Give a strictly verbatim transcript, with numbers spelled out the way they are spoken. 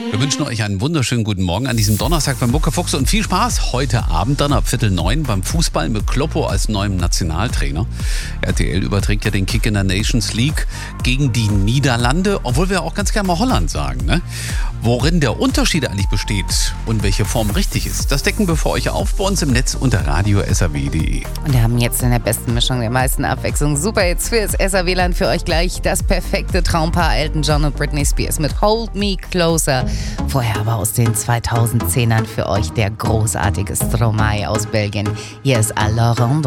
Wir wünschen euch einen wunderschönen guten Morgen an diesem Donnerstag beim Muckefuchs und viel Spaß heute Abend dann ab Viertel neun beim Fußball mit Kloppo als neuem Nationaltrainer. R T L überträgt ja den Kick in der Nations League gegen die Niederlande, obwohl wir auch ganz gerne mal Holland sagen, ne? Worin der Unterschied eigentlich besteht und welche Form richtig ist, das decken wir für euch auf bei uns im Netz unter radio punkt s r w punkt d e. Und wir haben jetzt in der besten Mischung der meisten Abwechslung super jetzt fürs S R W-Land für euch gleich das perfekte Traumpaar Elton John und Britney Spears mit Hold Me Closer. Vorher aber aus den zweitausendzehnern für euch der großartige Stromae aus Belgien. Hier ist Alors